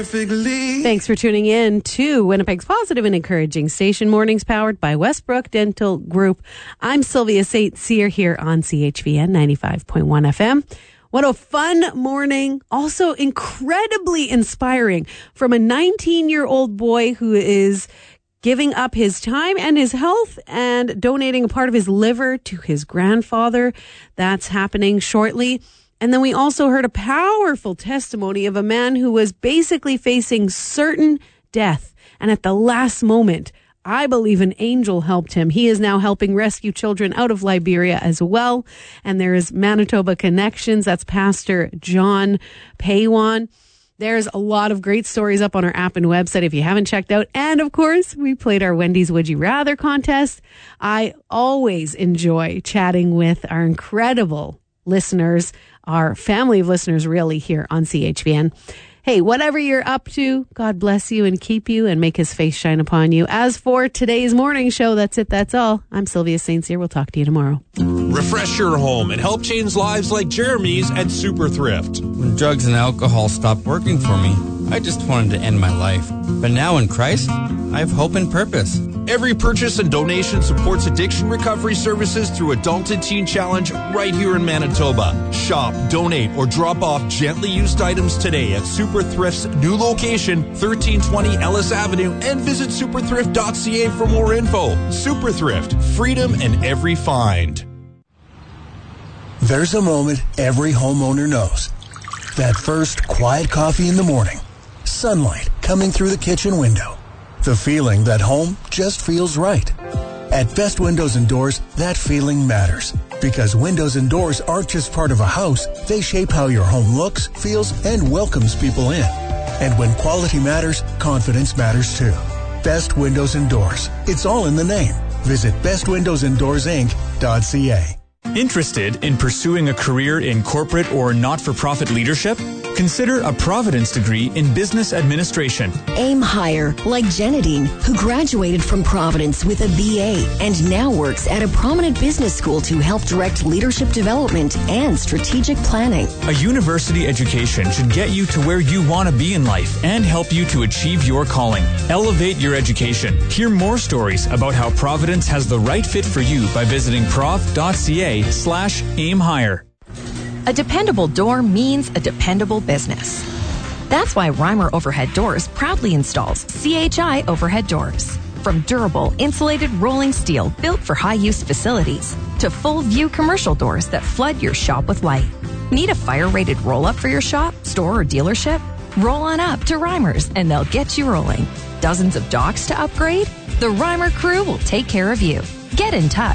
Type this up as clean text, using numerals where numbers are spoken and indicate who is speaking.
Speaker 1: perfectly.
Speaker 2: Thanks for tuning in to Winnipeg's positive and encouraging station, mornings powered by Westbrook Dental Group. I'm Sylvia St. Cyr here on CHVN 95.1 FM. What a fun morning. Also incredibly inspiring from a 19-year-old boy who is giving up his time and his health and donating a part of his liver to his grandfather. That's happening shortly. And then we also heard a powerful testimony of a man who was basically facing certain death. And at the last moment, I believe an angel helped him. He is now helping rescue children out of Liberia as well. And there is Manitoba Connections. That's Pastor John Paywan. There's a lot of great stories up on our app and website if you haven't checked out. And of course, we played our Wendy's Would You Rather contest. I always enjoy chatting with our incredible listeners, our family of listeners really here on CHVN. Hey, whatever you're up to, God bless you and keep you and make his face shine upon you. As for today's morning show, that's it, that's all. I'm Sylvia St. Cyr. We'll talk to you tomorrow.
Speaker 3: Refresh your home and help change lives like Jeremy's at Super Thrift.
Speaker 4: When drugs and alcohol stopped working for me, I just wanted to end my life. But now in Christ, I have hope and purpose.
Speaker 3: Every purchase and donation supports addiction recovery services through Adult and Teen Challenge right here in Manitoba. Shop, donate, or drop off gently used items today at Super Thrift's new location, 1320 Ellis Avenue, and visit superthrift.ca for more info. Super Thrift, freedom in every find.
Speaker 5: There's a moment every homeowner knows. That first quiet coffee in the morning. Sunlight coming through the kitchen window. The feeling that home just feels right. At Best Windows and Doors, that feeling matters. Because windows and doors aren't just part of a house, they shape how your home looks, feels, and welcomes people in. And when quality matters, confidence matters too. Best Windows and Doors. It's all in the name. Visit bestwindowsanddoorsinc.ca.
Speaker 6: Interested in pursuing a career in corporate or not-for-profit leadership? Consider a Providence degree in business administration.
Speaker 7: Aim higher, like Jenadine, who graduated from Providence with a BA and now works at a prominent business school to help direct leadership development and strategic planning.
Speaker 6: A university education should get you to where you want to be in life and help you to achieve your calling. Elevate your education. Hear more stories about how Providence has the right fit for you by visiting prov.ca/aim higher.
Speaker 8: A dependable door means a dependable business. That's why Reimer Overhead Doors proudly installs CHI overhead doors. From durable, insulated rolling steel built for high-use facilities to full-view commercial doors that flood your shop with light. Need a fire-rated roll-up for your shop, store, or dealership? Roll on up to Reimer's and they'll get you rolling. Dozens of docks to upgrade? The Reimer crew will take care of you. Get in touch.